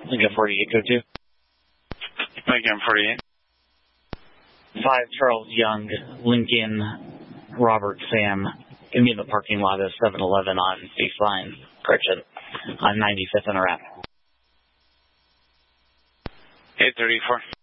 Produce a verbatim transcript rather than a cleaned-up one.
Lincoln forty-eight, go to. Lincoln forty-eight. five Charles Young, Lincoln, Robert, Sam. Give me the parking lot of seven eleven on baseline, correction, on ninety-fifth and a wrap. eight thirty-four.